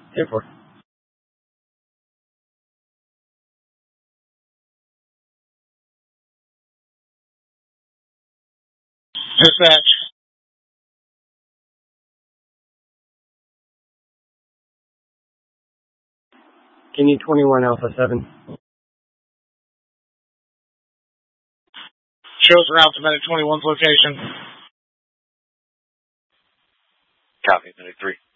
10-4. Dispatch. Can you 21 Alpha 7? Shows route to Medic 21's location. Copy, Medic 3.